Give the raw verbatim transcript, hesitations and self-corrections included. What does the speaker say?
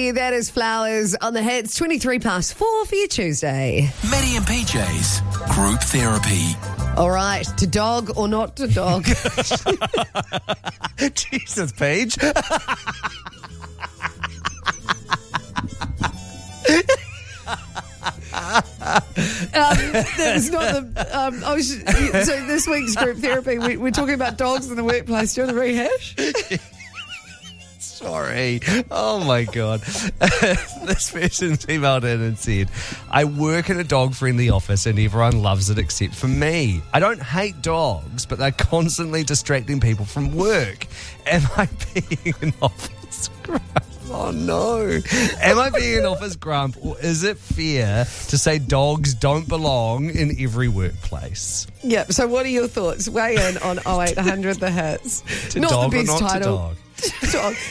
you. That is Flowers on the Hits. twenty-three past four for your Tuesday. Maddie and P J's Group Therapy. All right, to dog or not to dog? Jesus, Paige. Um, that's not the. Um, I was so this week's group therapy. We, we're talking about dogs in the workplace. Do you want to rehash? Sorry. Oh, my God. This person's emailed in and said, I work in a dog-friendly office and everyone loves it except for me. I don't hate dogs, but they're constantly distracting people from work. Am I being an office grump? Oh, no. Am I being an office grump, or is it fair to say dogs don't belong in every workplace? Yeah. So, what are your thoughts? Weigh in on oh eight hundred the hits. To Not dog the or best not title. to dog? Dog.